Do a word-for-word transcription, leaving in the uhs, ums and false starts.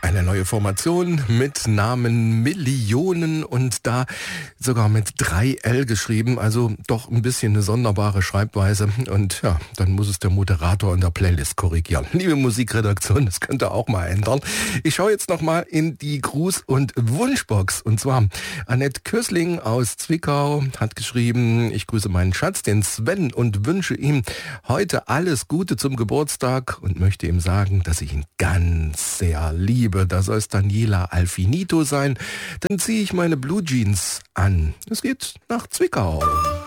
Eine neue Formation mit Namen Millionen und da sogar mit drei L geschrieben, also doch ein bisschen eine sonderbare Schreibweise und ja, dann muss es der Moderator in der Playlist korrigieren. Liebe Musikredaktion, das könnt ihr auch mal ändern. Ich schaue jetzt nochmal in die Gruß- und Wunschbox und zwar Annette Kösling aus Zwickau hat geschrieben, ich grüße meinen Schatz, den Sven und wünsche ihm heute alles Gute zum Geburtstag und möchte ihm sagen, dass ich ihn ganz sehr liebe. Da soll es Daniela Alfinito sein. Dann ziehe ich meine Blue Jeans an. Es geht nach Zwickau.